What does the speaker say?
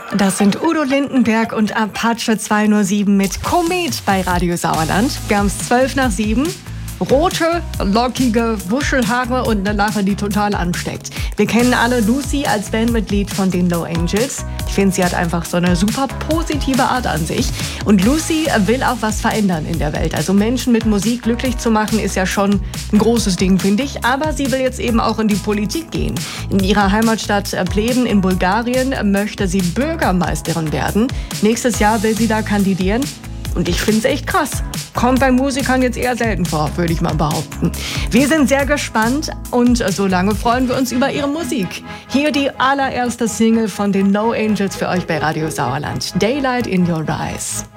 Das sind Udo Lindenberg und Apache 207 mit Komet bei Radio Sauerland. Wir haben es 7:12. Rote, lockige Wuschelhaare und eine Lache, die total ansteckt. Wir kennen alle Lucy als Bandmitglied von den No Angels. Ich finde, sie hat einfach so eine super positive Art an sich. Und Lucy will auch was verändern in der Welt. Also Menschen mit Musik glücklich zu machen, ist ja schon ein großes Ding, finde ich. Aber sie will jetzt eben auch in die Politik gehen. In ihrer Heimatstadt Pleben in Bulgarien möchte sie Bürgermeisterin werden. Nächstes Jahr will sie da kandidieren. Und ich finde es echt krass. Kommt bei Musikern jetzt eher selten vor, würde ich mal behaupten. Wir sind sehr gespannt und solange freuen wir uns über ihre Musik. Hier die allererste Single von den No Angels für euch bei Radio Sauerland. Daylight in Your Eyes.